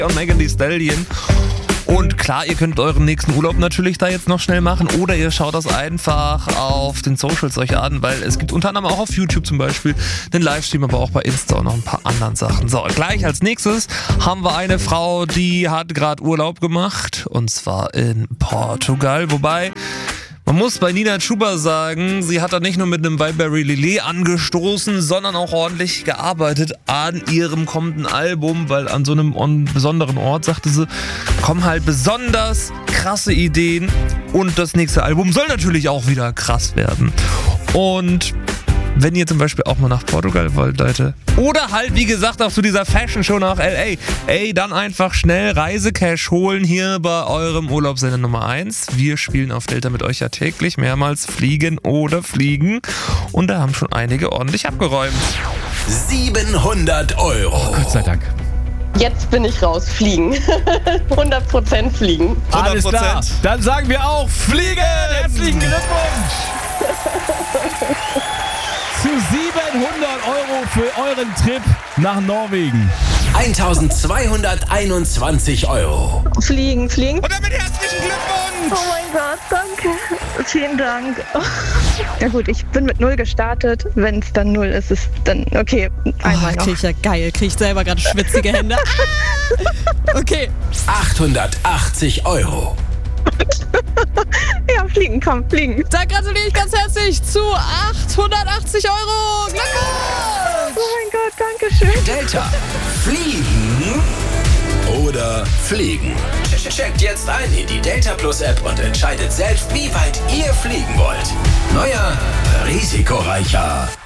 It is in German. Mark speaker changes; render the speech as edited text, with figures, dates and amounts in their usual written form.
Speaker 1: und Megan Thee Stallion. Und klar, ihr könnt euren nächsten Urlaub natürlich da jetzt noch schnell machen oder ihr schaut das einfach auf den Socials euch an, weil es gibt unter anderem auch auf YouTube zum Beispiel den Livestream, aber auch bei Insta und noch ein paar anderen Sachen. So, gleich als nächstes haben wir eine Frau, die hat gerade Urlaub gemacht und zwar in Portugal, wobei... Man muss bei Nina Chuba sagen, sie hat da nicht nur mit einem Wildberry Lillet angestoßen, sondern auch ordentlich gearbeitet an ihrem kommenden Album, weil an so einem besonderen Ort, sagte sie, kommen halt besonders krasse Ideen und das nächste Album soll natürlich auch wieder krass werden. Und wenn ihr zum Beispiel auch mal nach Portugal wollt, Leute, oder halt, wie gesagt, auch zu dieser Fashion Show nach L.A., dann einfach schnell Reisecash holen hier bei eurem Urlaubssender Nummer 1. Wir spielen auf Delta mit euch ja täglich mehrmals Fliegen oder Fliegen und da haben schon einige ordentlich abgeräumt.
Speaker 2: 700 Euro.
Speaker 3: Oh, Gott sei Dank.
Speaker 4: Jetzt bin ich raus, fliegen. 100% fliegen.
Speaker 1: 100%.
Speaker 3: Alles klar. Dann sagen wir auch Fliegen. Herzlichen Glückwunsch. Zu 700 Euro für euren Trip nach Norwegen.
Speaker 2: 1221 Euro.
Speaker 4: Fliegen.
Speaker 1: Und damit herzlichen Glückwunsch!
Speaker 4: Oh mein Gott, danke. Vielen Dank. Ja gut, ich bin mit 0 gestartet. Wenn es dann 0 ist, ist dann okay. Einmal noch.
Speaker 5: Krieg ich ja geil. Krieg ich selber gerade schwitzige Hände. Okay.
Speaker 2: 880 Euro.
Speaker 4: Ja, fliegen.
Speaker 5: Da gratuliere ich ganz herzlich zu 880 Euro. Glückwunsch!
Speaker 4: Oh mein Gott, danke schön.
Speaker 2: Delta. Fliegen oder fliegen? Checkt jetzt ein in die Delta Plus App und entscheidet selbst, wie weit ihr fliegen wollt. Neuer, risikoreicher